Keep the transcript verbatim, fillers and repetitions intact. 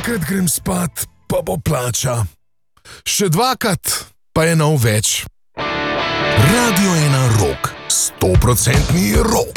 enkrat grem spat, pa bo plača. Še dvakrat, pa je nov več. Radio ena Rock, stoprocentni rock.